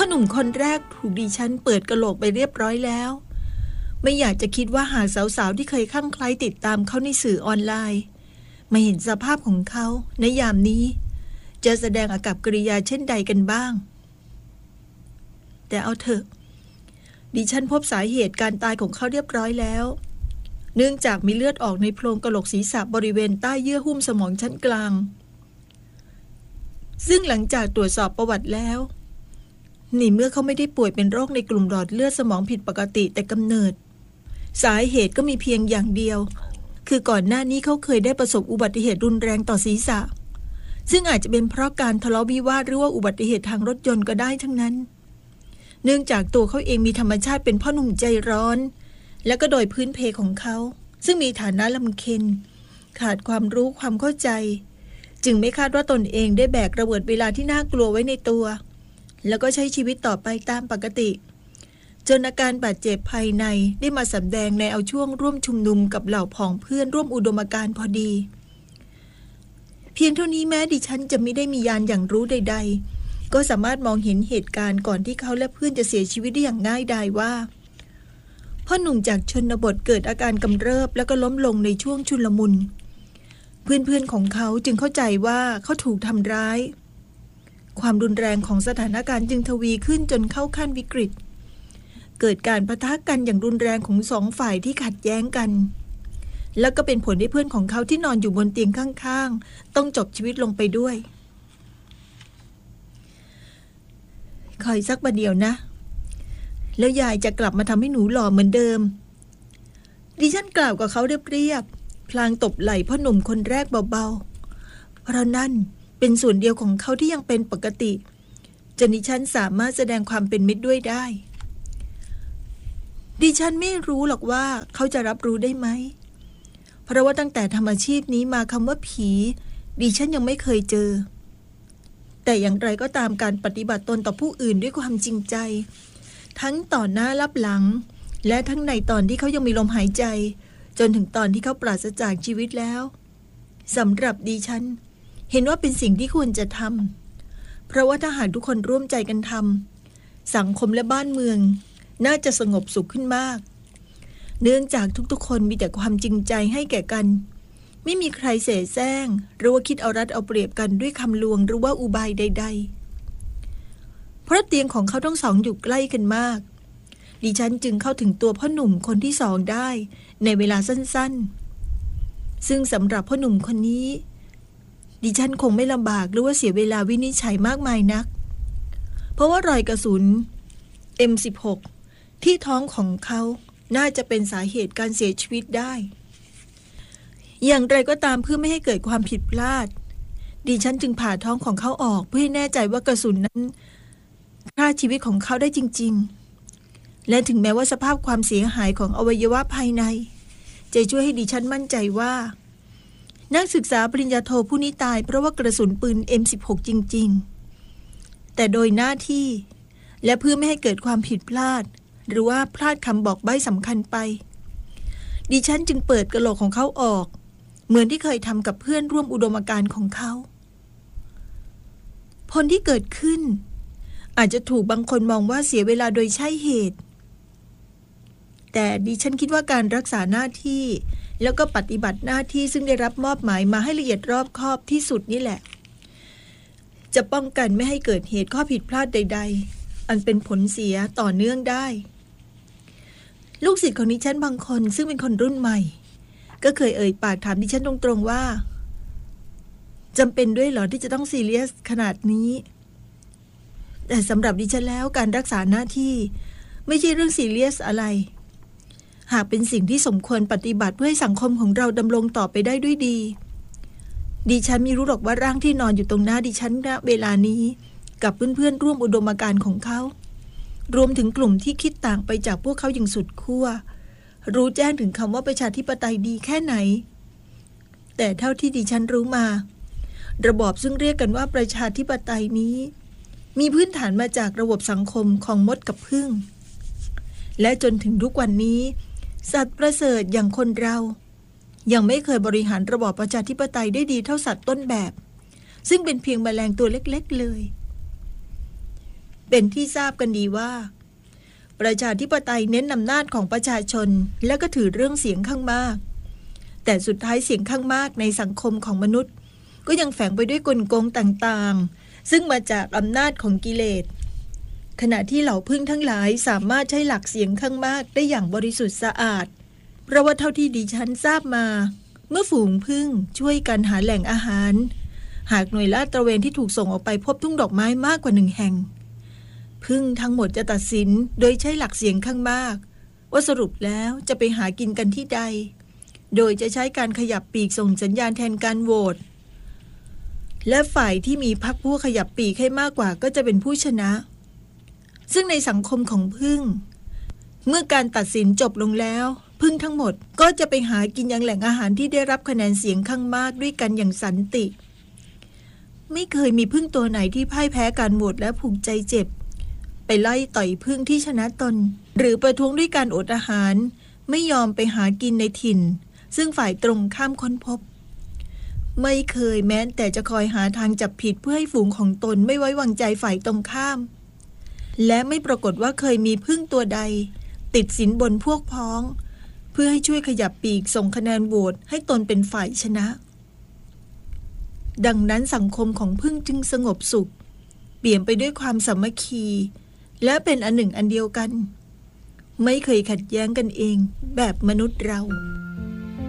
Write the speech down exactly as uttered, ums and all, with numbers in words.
พ่อหนุ่มคนแรกถูกดิฉันเปิดกะโหลกไปเรียบร้อยแล้วไม่อยากจะคิดว่าหากสาวๆที่เคยคลั่งไคล้ติดตามเขาในสื่อออนไลน์มาเห็นสภาพของเขาในยามนี้จะแสดงอากับกิริยาเช่นใดกันบ้างแต่เอาเถอะดิฉันพบสาเหตุการตายของเขาเรียบร้อยแล้วเนื่องจากมีเลือดออกในโพรงกะโหลกศีรษะบริเวณใต้เยื่อหุ้มสมองชั้นกลางซึ่งหลังจากตรวจสอบประวัติแล้วนี่เมื่อเขาไม่ได้ป่วยเป็นโรคในกลุ่มหลอดเลือดสมองผิดปกติแต่กำเนิดสาเหตุก็มีเพียงอย่างเดียวคือก่อนหน้านี้เขาเคยได้ประสบอุบัติเหตุรุนแรงต่อศีรษะซึ่งอาจจะเป็นเพราะการทะเลาะวิวาทหรือว่าอุบัติเหตุทางรถยนต์ก็ได้ทั้งนั้นเนื่องจากตัวเขาเองมีธรรมชาติเป็นพ่อหนุ่มใจร้อนและก็โดยพื้นเพของเขาซึ่งมีฐานะลำเค็ญขาดความรู้ความเข้าใจจึงไม่คาดว่าตนเองได้แบกระเบิดเวลาที่น่ากลัวไว้ในตัวแล้วก็ใช้ชีวิตต่อไปตามปกติจนอาการบาดเจ็บภายในได้มาสำแดงในเอาช่วงร่วมชุมนุมกับเหล่าพ้องเพื่อนร่วมอุดมการณ์พอดีเพียงเท่านี้แม้ดิฉันจะไม่ได้มีญาณอย่างรู้ใดๆก็สามารถมองเห็นเหตุการณ์ก่อนที่เขาและเพื่อนจะเสียชีวิตได้อย่างง่ายดายว่าพ่อหนุ่มจากชนบทเกิดอาการกำเริบแล้วก็ล้มลงในช่วงชุลมุนเพื่อนๆของเขาจึงเข้าใจว่าเขาถูกทำร้ายความรุนแรงของสถานการณ์จึงทวีขึ้นจนเข้าขั้นวิกฤตเกิดการปะทะกันอย่างรุนแรงของสองฝ่ายที่ขัดแย้งกันแล้วก็เป็นผลให้เพื่อนของเขาที่นอนอยู่บนเตียงข้างๆต้องจบชีวิตลงไปด้วยคอยสักประเดี๋ยวนะแล้วยายจะกลับมาทำให้หนูหล่อเหมือนเดิมดิฉันกล่าวกับเขาเรียบๆพลางตบไหล่พ่อหนุ่มคนแรกเบาๆเพราะนั่นเป็นส่วนเดียวของเขาที่ยังเป็นปกติจนดิฉันสามารถแสดงความเป็นมิตรด้วยได้ดิฉันไม่รู้หรอกว่าเขาจะรับรู้ได้ไหมเพราะว่าตั้งแต่ทำอาชีพนี้มาคำว่าผีดิฉันยังไม่เคยเจอแต่อย่างไรก็ตามการปฏิบัติตนต่อผู้อื่นด้วยความจริงใจทั้งต่อหน้ารับหลังและทั้งในตอนที่เขายังมีลมหายใจจนถึงตอนที่เขาปราศจากชีวิตแล้วสำหรับดิฉันเห็นว่าเป็นสิ่งที่ควรจะทำเพราะว่าถ้าหากทุกคนร่วมใจกันทำสังคมและบ้านเมืองน่าจะสงบสุขขึ้นมากเนื่องจากทุกๆคนมีแต่ความจริงใจให้แก่กันไม่มีใครเสแสร้งหรือว่าคิดเอารัดเอาเปรียบกันด้วยคำลวงหรือว่าอุบายใดๆเพราะเตียงของเขาทั้งสองอยู่ใกล้กันมากดิฉันจึงเข้าถึงตัวพ่อหนุ่มคนที่สองได้ในเวลาสั้นๆซึ่งสำหรับพ่อหนุ่มคนนี้ดิฉันคงไม่ลำบากหรือว่าเสียเวลาวินิจฉัยมากมายนักเพราะว่ารอยกระสุน เอ็ม สิบหก ที่ท้องของเขาน่าจะเป็นสาเหตุการเสียชีวิตได้อย่างไรก็ตามเพื่อไม่ให้เกิดความผิดพลาดดิฉันจึงผ่าท้องของเขาออกเพื่อให้แน่ใจว่ากระสุนนั้นฆ่าชีวิตของเขาได้จริงๆและถึงแม้ว่าสภาพความเสียหายของอวัยวะภายในจะช่วยให้ดิฉันมั่นใจว่านักศึกษาปริญญาโทผู้นี้ตายเพราะว่ากระสุนปืน เอ็ม สิบหก จริงๆแต่โดยหน้าที่และเพื่อไม่ให้เกิดความผิดพลาดหรือว่าพลาดคำบอกใบ้สำคัญไปดิฉันจึงเปิดกะโหลกของเขาออกเหมือนที่เคยทำกับเพื่อนร่วมอุดมการณ์ของเขาผลที่เกิดขึ้นอาจจะถูกบางคนมองว่าเสียเวลาโดยใช่เหตุแต่ดิฉันคิดว่าการรักษาหน้าที่แล้วก็ปฏิบัติหน้าที่ซึ่งได้รับมอบหมายมาให้ละเอียดรอบคอบที่สุดนี่แหละจะป้องกันไม่ให้เกิดเหตุข้อผิดพลาดใดๆอันเป็นผลเสียต่อเนื่องได้ลูกศิษย์ของดิฉันบางคนซึ่งเป็นคนรุ่นใหม่ก็เคยเอ่ยปากถามดิฉันตรงๆว่าจำเป็นด้วยเหรอที่จะต้องซีเรียสขนาดนี้แต่สำหรับดิฉันแล้วการรักษาหน้าที่ไม่ใช่เรื่องซีเรียสอะไรหากเป็นสิ่งที่สมควรปฏิบัติเพื่อให้สังคมของเราดำรงต่อไปได้ด้วยดีดิฉันไม่รู้หรอกว่าร่างที่นอนอยู่ตรงหน้าดิฉันณเวลานี้กับเพื่อนๆร่วมอุดมการณ์ของเขารวมถึงกลุ่มที่คิดต่างไปจากพวกเขาอย่างสุดขั้วรู้แจ้งถึงคำว่าประชาธิปไตยดีแค่ไหนแต่เท่าที่ดิฉันรู้มาระบอบซึ่งเรียกกันว่าประชาธิปไตยนี้มีพื้นฐานมาจากระบบสังคมของมดกับผึ้งและจนถึงทุกวันนี้สัตว์ประเสริฐอย่างคนเรายังไม่เคยบริหารระบอบประชาธิปไตยได้ดีเท่าสัตว์ต้นแบบซึ่งเป็นเพียงแมลงตัวเล็กๆเลยเป็นที่ทราบกันดีว่า ประชาธิปไตยเน้นอำนาจของประชาชนและก็ถือเรื่องเสียงข้างมากแต่สุดท้ายเสียงข้างมากในสังคมของมนุษย์ก็ยังแฝงไปด้วยกลโกงต่างๆซึ่งมาจากอำนาจของกิเลสขณะที่เหล่าผึ้งทั้งหลายสามารถใช้หลักเสียงข้างมากได้อย่างบริสุทธิ์สะอาดเพราะว่าเท่าที่ดิฉันทราบมาเมื่อฝูงผึ้งช่วยกันหาแหล่งอาหารหากหน่วยลาดตระเวนที่ถูกส่งออกไปพบทุ่งดอกไม้มากกว่าหนึ่งแห่งผึ้งทั้งหมดจะตัดสินโดยใช้หลักเสียงข้างมากว่าสรุปแล้วจะไปหากินกันที่ใดโดยจะใช้การขยับปีกส่งสัญญาณแทนการโหวตและฝ่ายที่มีพรรคพวกขยับปีกให้มากกว่าก็จะเป็นผู้ชนะซึ่งในสังคมของผึ้งเมื่อการตัดสินจบลงแล้วผึ้งทั้งหมดก็จะไปหากินยังแหล่งอาหารที่ได้รับคะแนนเสียงข้างมากด้วยกันอย่างสันติไม่เคยมีผึ้งตัวไหนที่พ่ายแพ้การโหวตและผูกใจเจ็บไปไล่ต่อยผึ้งที่ชนะตนหรือประท้วงด้วยการอดอาหารไม่ยอมไปหากินในถิ่นซึ่งฝ่ายตรงข้ามค้นพบไม่เคยแม้แต่จะคอยหาทางจับผิดเพื่อให้ฝูงของตนไม่ไว้วางใจฝ่ายตรงข้ามและไม่ปรากฏว่าเคยมีผึ้งตัวใดติดสินบนพวกพ้องเพื่อให้ช่วยขยับปีกส่งคะแนนโหวตให้ตนเป็นฝ่ายชนะดังนั้นสังคมของผึ้งจึงสงบสุขเปี่ยมไปด้วยความสามัคคีและเป็นอันหนึ่งอันเดียวกันไม่เคยขัดแย้งกันเองแบบมนุษย์เรา